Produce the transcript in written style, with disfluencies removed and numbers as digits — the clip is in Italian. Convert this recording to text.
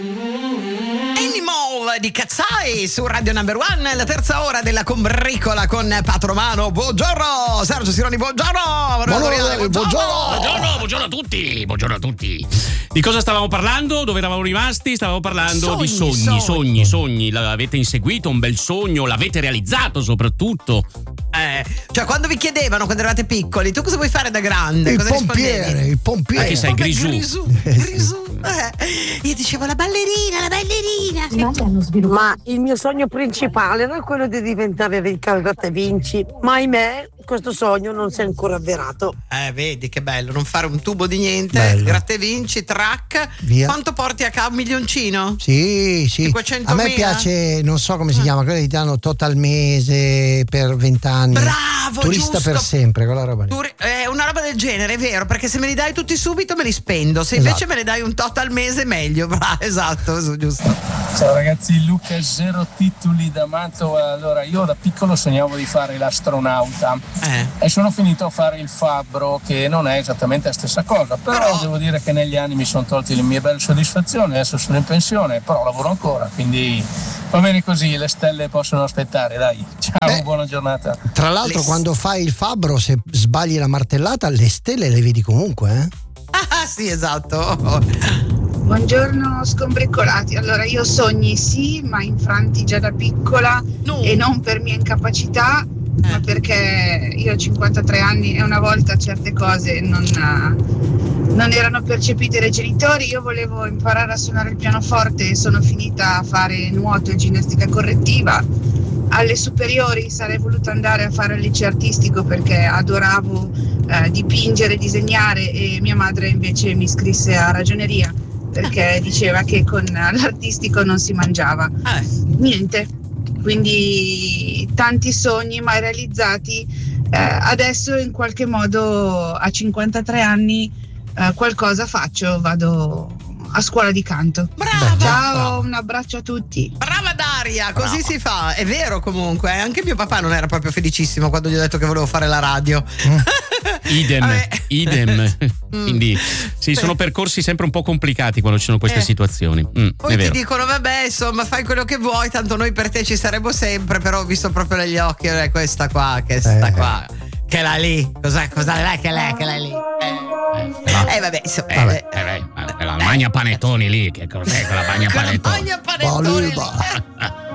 Animal di Kazzai su Radio Number One, la terza ora della combricola con Patromano. Buongiorno Sergio Sironi, buongiorno. Buongiorno a tutti. Buongiorno a tutti. Di cosa stavamo parlando? Dove eravamo rimasti? Stavamo parlando di sogni. L'avete inseguito un bel sogno? L'avete realizzato soprattutto? Cioè quando vi chiedevano quando eravate piccoli, tu cosa vuoi fare da grande? Il pompiere. Che sei Grisù. Io dicevo la ballerina. Ma il mio sogno principale era quello di diventare ricca al Gratta e Vinci, ma ahimè questo sogno non si è ancora avverato. Vedi che bello, non fare un tubo di niente. Bello. Gratta e Vinci, track. Via. Quanto porti a casa? $1 milioncino? Sì. 500.000? A me piace, non so come si chiama, quello che ti danno total mese per 20 anni. Bravo, turista giusto. per sempre, quella roba lì. Una roba del genere, è vero, perché se me li dai tutti subito me li spendo, se invece me ne dai un tot al mese meglio. Esatto, giusto. Ciao ragazzi, Luca, 0 titoli da Mantova. Allora, io da piccolo sognavo di fare l'astronauta e sono finito a fare il fabbro, che non è esattamente la stessa cosa, però devo dire che negli anni mi sono tolti le mie belle soddisfazioni. Adesso sono in pensione, però lavoro ancora, quindi va bene così, le stelle possono aspettare, dai. Ciao, buona giornata. Tra l'altro quando fai il fabbro, se sbagli la martellata, le stelle le vedi comunque, sì, esatto. Buongiorno scombricolati. Allora, io sogni sì, ma infranti già da piccola, e non per mia incapacità, ma perché io ho 53 anni e una volta certe cose non erano percepite dai genitori. Io volevo imparare a suonare il pianoforte e sono finita a fare nuoto e ginnastica correttiva. Alle superiori sarei voluta andare a fare il liceo artistico perché adoravo dipingere, disegnare, e mia madre invece mi iscrisse a ragioneria perché diceva che con l'artistico non si mangiava. Niente, quindi tanti sogni mai realizzati. Adesso in qualche modo a 53 anni qualcosa faccio, vado a scuola di canto. Brava! Ciao, un abbraccio a tutti. Brava Daria, così si fa. È vero comunque, anche mio papà non era proprio felicissimo quando gli ho detto che volevo fare la radio. Idem. Quindi sono percorsi sempre un po' complicati quando ci sono queste situazioni. Poi ti dicono vabbè, insomma, fai quello che vuoi, tanto noi per te ci saremo sempre, però ho visto proprio negli occhi questa qua, che sta qua, che è la lì. Cosa è che è lì? Vabbè, insomma. La magna panettoni lì, che cos'è quella magna panettoni? Magna panettoni lì.